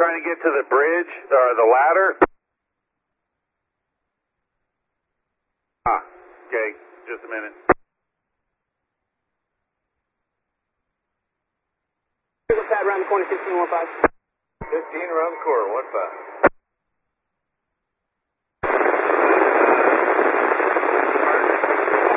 trying to get to the bridge, or the ladder. Okay, just a minute. Pad around the corner, 1515. 15 around the corner, 15.